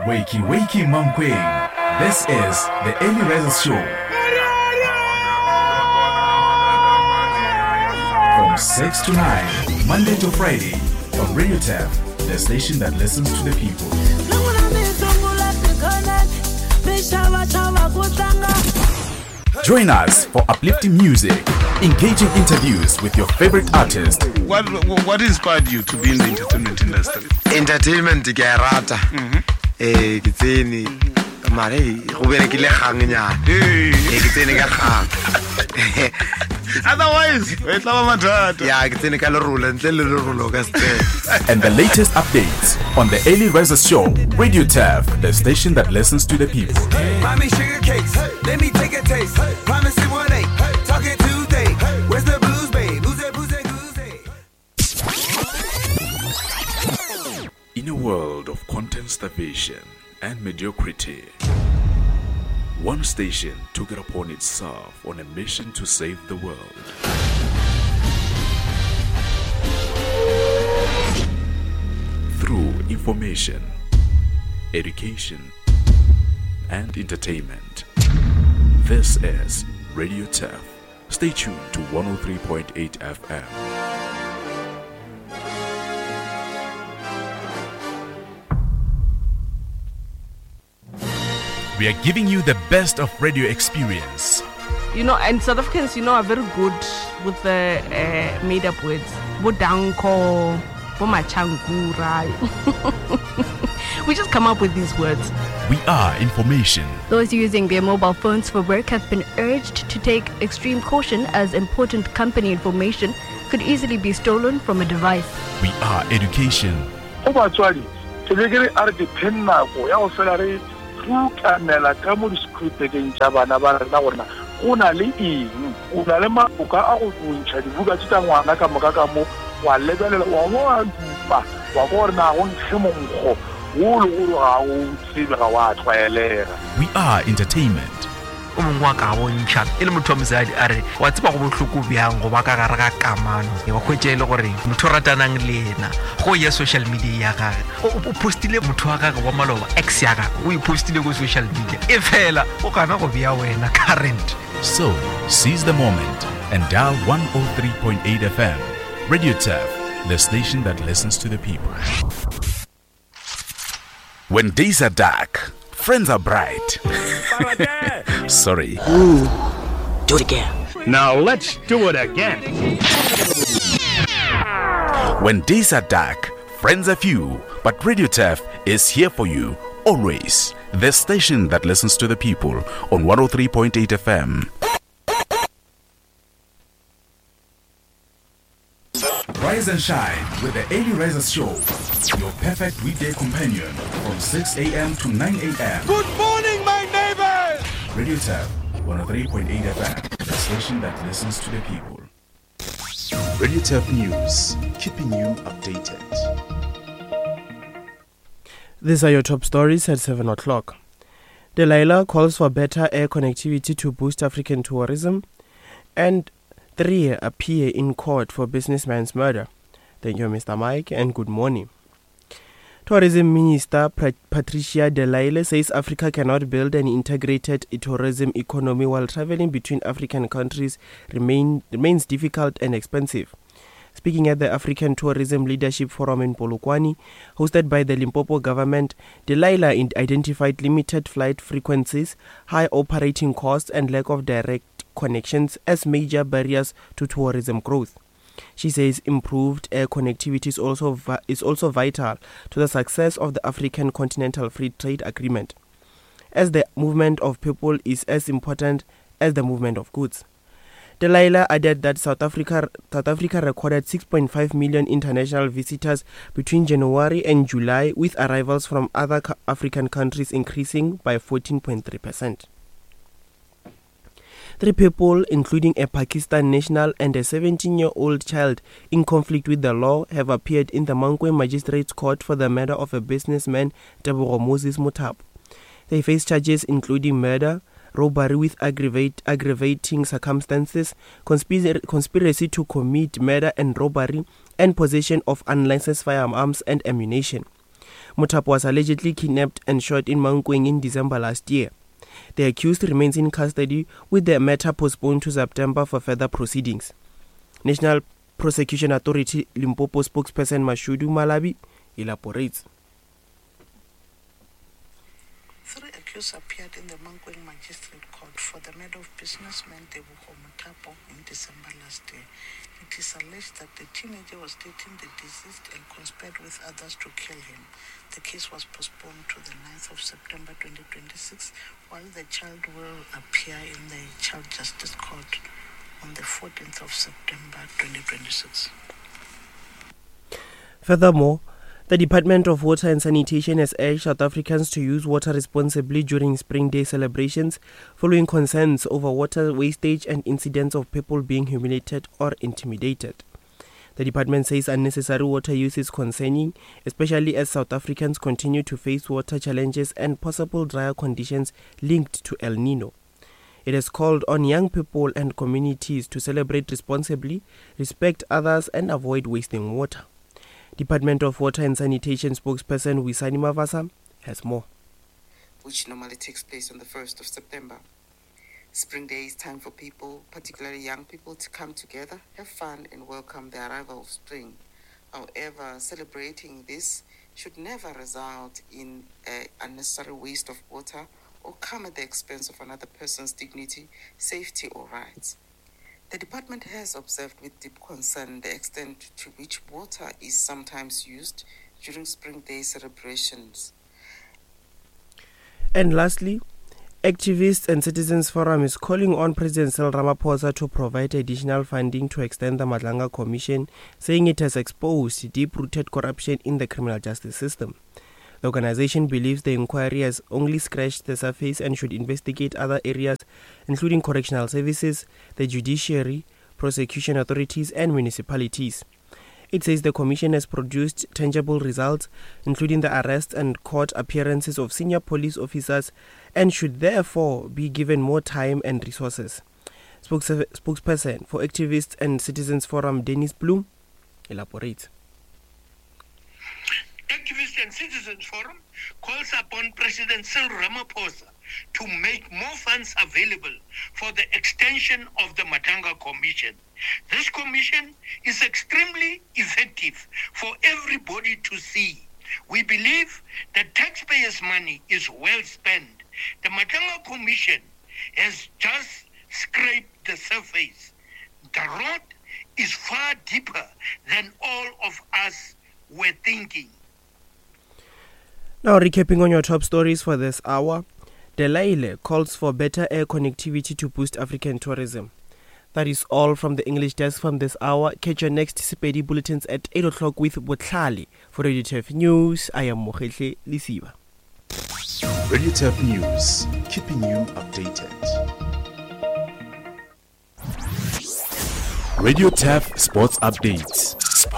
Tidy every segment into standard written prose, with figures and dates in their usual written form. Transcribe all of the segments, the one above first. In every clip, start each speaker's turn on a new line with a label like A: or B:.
A: Wakey, wakey, Mankweng. This is the Early Risers Show. From 6 to 9, Monday to Friday, on Radio Tap, the station that listens to the people. Join us for uplifting music, engaging interviews with your favorite artist.
B: What inspired you to be in the entertainment industry?
C: Entertainment ke a rata. Ke tsene mare go berekile gang nyana. Ke tsene ka gang.
B: Otherwise, we tlaba mathata.
C: Ya ke tsene ka lerolo ntle le lerolo ka step.
A: And the latest updates on the Early Risers Show, Radio Tap, the station that listens to the people.
D: Mommy sugar cakes, let me take a taste. Promise it one day, talking Tuesday. Where's the blues, babe?
A: In a world of content starvation and mediocrity, one station took it upon itself on a mission to save the world. Through information, education, and entertainment. This is Radio TAF. Stay tuned to 103.8 FM. We are giving you the best of radio experience.
E: And South Africans, are very good with the made-up words. Bodanko, bomachangura. We just come up with these words.
A: We are information.
F: Those using their mobile phones for work have been urged to take extreme caution as important company information could easily be stolen from a device.
A: We are education.
G: Fukanela ka mo diskripteng tsa bana ba rena bona ona le eng ona le maboka a go tsontšha dibuka tsa ngwana ka moka ka mo wa lebelela wa mo a dupa wa go rena go ntshe monkgo wo le go ga o tsebe ga wa tshwaelega.
A: We are entertainment.
H: O mongwe wa ka bontšha e le motho wa mosadi a re wa tseba go bohloko bjang go ba ka gare ga kamano wa khwetša e le gore motho ratanang le ena go ya social media ya gage o postile motho wa gage wa maloba ex ya gage o ipostile go social media e fela o kana go bea wena current.
A: So seize the moment and dial 103.8 FM. Radio TAF, the station that listens to the people. When days are dark, friends are bright. Sorry.
I: Ooh, do it again.
J: Now let's do it again.
A: When days are dark, friends are few, but Radio TAF is here for you, always. The station that listens to the people on 103.8 FM. Rise and shine with the Early Risers Show, your perfect weekday companion from 6 a.m. to 9 a.m.
D: Good morning, my neighbors!
A: Radio Tap, 103.8 FM, the station that listens to the people. Radio Tap News, keeping you updated.
K: These are your top stories at 7 o'clock. Delilah calls for better air connectivity to boost African tourism, and 3 appear in court for businessman's murder. Thank you, Mr. Mike, and good morning. Tourism Minister Patricia de Lille says Africa cannot build an integrated tourism economy while traveling between African countries remains difficult and expensive. Speaking at the African Tourism Leadership Forum in Polokwane, hosted by the Limpopo government, de Lille identified limited flight frequencies, high operating costs, and lack of direct connections as major barriers to tourism growth. She says improved air connectivity is also vital to the success of the African Continental Free Trade Agreement, as the movement of people is as important as the movement of goods. Delilah added that South Africa recorded 6.5 million international visitors between January and July, with arrivals from other African countries increasing by 14.3%. 3 people, including a Pakistan national and a 17-year-old child in conflict with the law, have appeared in the Mankweng Magistrates Court for the murder of a businessman, Tebogo Moses Mutap. They face charges including murder, robbery with aggravating circumstances, conspiracy to commit murder and robbery, and possession of unlicensed firearms and ammunition. Mothapo was allegedly kidnapped and shot in Mankweng in December last year. The accused remains in custody, with the matter postponed to September for further proceedings. National Prosecution Authority Limpopo spokesperson Mashudu Malabi elaborates.
L: 3 accused appeared in the Mankweng Magistrate Court for the murder of businessman Tebogo Mothapo in December last year. It is alleged that the teenager was dating the deceased and conspired with others to kill him. The case was postponed to the 9th of September 2026, while the child will appear in the Child Justice Court on the 14th of September 2026.
K: Furthermore, the Department of Water and Sanitation has urged South Africans to use water responsibly during Spring Day celebrations, following concerns over water wastage and incidents of people being humiliated or intimidated. The department says unnecessary water use is concerning, especially as South Africans continue to face water challenges and possible drier conditions linked to El Nino. It has called on young people and communities to celebrate responsibly, respect others, and avoid wasting water. Department of Water and Sanitation spokesperson Wisani Mavasa has more.
M: Which normally takes place on the 1st of September. Spring Day is time for people, particularly young people, to come together, have fun, and welcome the arrival of spring. However, celebrating this should never result in unnecessary waste of water or come at the expense of another person's dignity, safety, or rights. The department has observed with deep concern the extent to which water is sometimes used during Spring Day celebrations.
K: And lastly, Activists and Citizens Forum is calling on President Cyril Ramaphosa to provide additional funding to extend the Madlanga Commission, saying it has exposed deep-rooted corruption in the criminal justice system. The organization believes the inquiry has only scratched the surface and should investigate other areas, including correctional services, the judiciary, prosecution authorities, and municipalities. It says the commission has produced tangible results, including the arrests and court appearances of senior police officers, and should therefore be given more time and resources. Spokesperson for Activists and Citizens Forum, Dennis Bloom, elaborates.
N: Activists and Citizens Forum calls upon President Cyril Ramaphosa to make more funds available for the extension of the Madlanga Commission. This commission is extremely effective for everybody to see. We believe that taxpayers' money is well spent. The Madlanga Commission has just scraped the surface. The road is far deeper than all of us were thinking.
K: Now, recapping on your top stories for this hour, Delaile calls for better air connectivity to boost African tourism. That is all from the English desk from this hour. Catch your next Sepedi bulletins at 8 o'clock with Botlhale. For Radio TF News, I am Mohehle Lisiba.
A: Radio TF News, keeping you updated. Radio TF Sports Updates.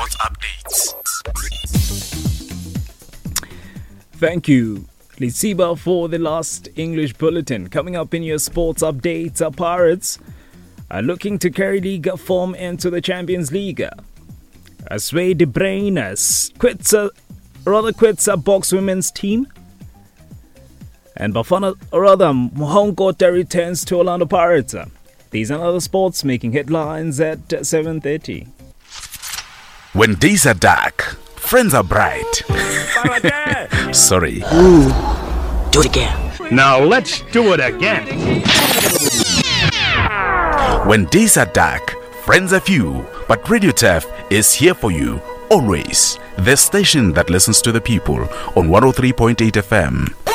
O: Thank you, Lisiba, for the last English bulletin. Coming up in your sports updates, our Pirates are looking to carry league form into the Champions League. Sway De Bruyne quits a box women's team. And Bafana Mohongo returns to Orlando Pirates. These and other sports making headlines at 7:30.
A: When days are dark, friends are bright. Sorry.
I: Ooh, do it again.
J: Now let's do it again.
A: When days are dark, friends are few, but Radio TF is here for you, always. The station that listens to the people on 103.8 FM.